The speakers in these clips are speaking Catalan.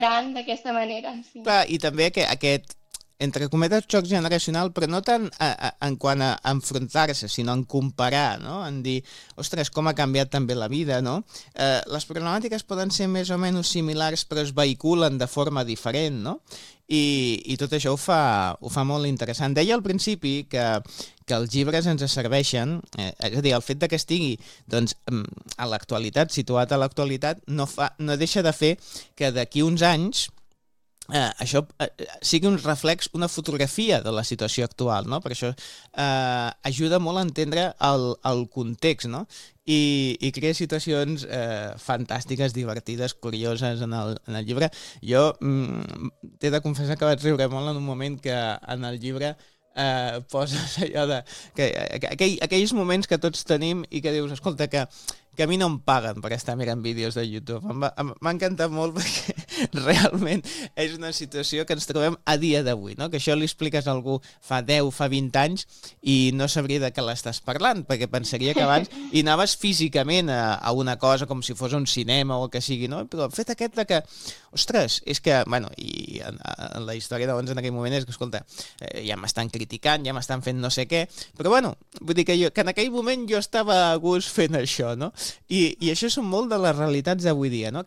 d'aquesta manera, sí. Clar, i també aquest, entre cometes, xoc generacional, però no tant en quant a enfrontar-se, sinó en comparar, no? En dir, ostres, com ha canviat també la vida, no? Les problemàtiques poden ser més o menys similars, però es vehiculen de forma diferent, no? I tot això ho fa molt interessant. Deia al principi que els llibres ens serveixen, és a dir, el fet de que estigui doncs, a l'actualitat, situat a l'actualitat, no deixa de fer que d'aquí uns anys això sigui un reflex, una fotografia de la situació actual, no? Per això ajuda molt a entendre el context, no? I crea situacions fantàstiques, divertides, curioses en el llibre. Jo t'he de confessar que vaig riure molt en un moment que en el llibre poses allò de... aquells moments que tots tenim i que dius, escolta, que a mi no em paguen per estar mirant vídeos de YouTube. M'ha encantat molt perquè realment és una situació que ens trobem a dia d'avui, no? Que això li expliques a algú fa 10, fa 20 anys i no sabria de què l'estàs parlant, perquè pensaria que abans hi anaves físicament a una cosa com si fos un cinema o el que sigui, no? Però el fet aquest de que, ostres, és que, bueno, i en la història de en aquell moment és que, escolta, ja m'estan criticant, ja m'estan fent no sé què, però bueno, vull dir que en aquell moment jo estava a gust fent això, no? I això són molt de les realitats d'avui dia, no?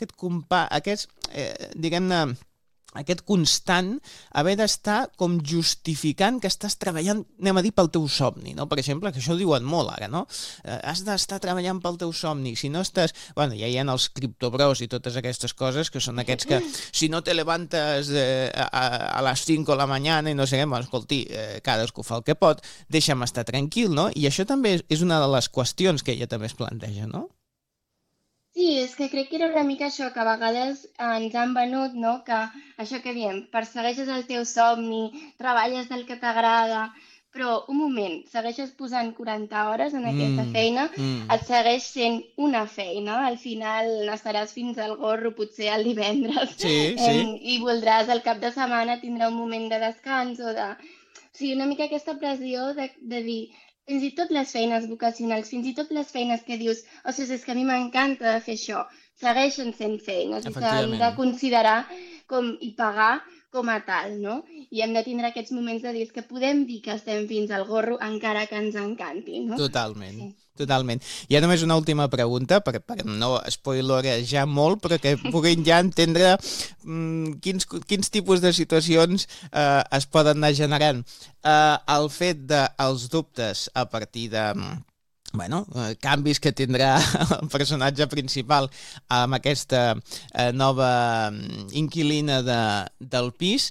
Diguem-ne, aquest constant haver d'estar com justificant que estàs treballant, anem a dir, pel teu somni, no? Per exemple, que això ho diuen molt ara, no? Has d'estar treballant pel teu somni, si no estàs... Bueno, ja hi ha els criptobros i totes aquestes coses, que són aquests que si no te levantes a les 5 de la mañana i no sé què, bueno, escolti, cadascú fa el que pot, deixa'm estar tranquil, no? I això també és una de les qüestions que ella també es planteja, no? Sí, és que crec que era una mica això, que a vegades ens han venut, no? Que això que diem, persegueixes el teu somni, treballes del que t'agrada, però un moment, segueixes posant 40 hores en aquesta feina, et segueix sent una feina, al final estaràs fins al gorro potser el divendres i voldràs el cap de setmana tindrà un moment de descans o de... O sigui, una mica aquesta pressió de dir, fins i tot les feines vocacionals, fins i tot les feines que dius, ostres, és que a mi m'encanta de fer això, segueixen sent feines i s'han de considerar i pagar com a tal, no? I hem de tindre aquests moments de dir que podem dir que estem fins al gorro encara que ens encanti, no? Totalment. Sí. Totalment. Hi ha només una última pregunta, per no spoilerejar molt, però que puguin ja entendre quins tipus de situacions es poden anar generant. El fet dels dubtes a partir de... Bueno, canvis que tindrà el personatge principal amb aquesta nova inquilina del pis.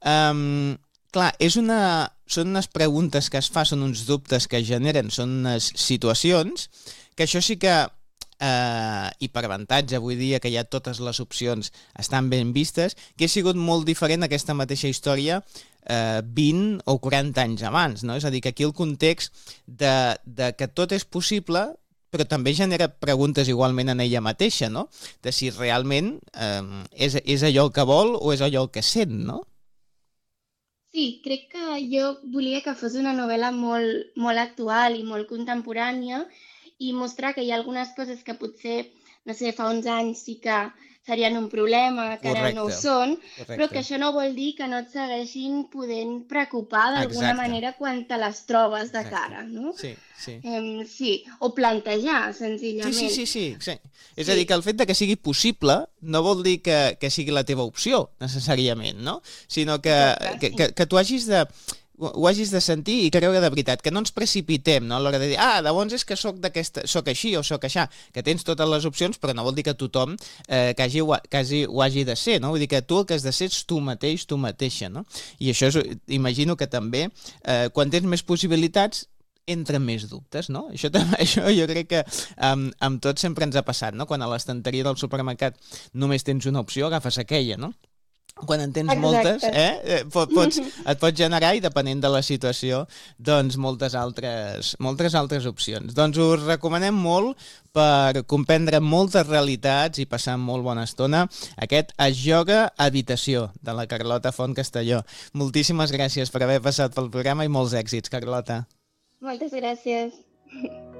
Clar, són unes preguntes que es fa, són uns dubtes que generen, són unes situacions que això sí que, i per avantatge avui dia que ja totes les opcions estan ben vistes, que ha sigut molt diferent aquesta mateixa història 20 o 40 anys abans, no? És a dir, que aquí el context de que tot és possible, però també genera preguntes igualment en ella mateixa, no? De si realment és allò el que vol o és allò el que sent, no? Sí, crec que jo volia que fos una novel·la molt, molt actual i molt contemporània i mostrar que hi ha algunes coses que potser, no sé, fa uns anys sí que serien un problema, que ara no ho són, però que això no vol dir que no et segueixin podent preocupar d'alguna manera quan te les trobes de cara, no? Sí, sí. Sí, o plantejar, senzillament. Sí. És a dir, que el fet de que sigui possible no vol dir que sigui la teva opció, necessàriament, no? Sinó que tu ho hagis de sentir i creure de veritat, que no ens precipitem, no? A l'hora de dir, llavors és que soc així o soc aixà, que tens totes les opcions, però no vol dir que tothom quasi ho hagi de ser, no? Vull dir que tu el que has de ser ets tu mateix, tu mateixa, no? I això imagino que també, quan tens més possibilitats, entren més dubtes, no? Això jo crec que amb tot sempre ens ha passat, no? Quan a l'estanteria del supermercat només tens una opció, agafes aquella, no? Quan en tens moltes, et pots generar, i depenent de la situació, doncs moltes altres opcions. Doncs us recomanem molt per comprendre moltes realitats i passar molt bona estona aquest Es joga Habitació, de la Carlota Font Castelló. Moltíssimes gràcies per haver passat pel programa i molts èxits, Carlota. Moltes gràcies.